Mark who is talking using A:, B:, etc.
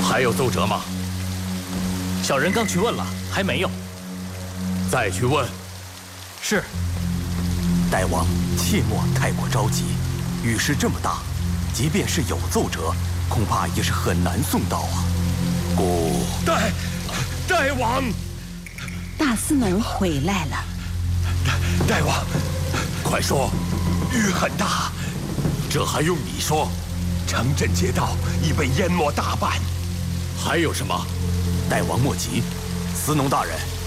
A: 还有奏折吗？
B: 小人刚去问了，还没有。
A: 再去问。
B: 是。
C: 大王切莫太过着急，雨势这么大，即便是有奏折，恐怕也是很难送到啊。故
A: 大王，
D: 大司农回来了。
A: 大王，快说，雨很大，这还用你说？城镇街道已被淹没大半。还有什么？
C: 大王莫急，司农大人。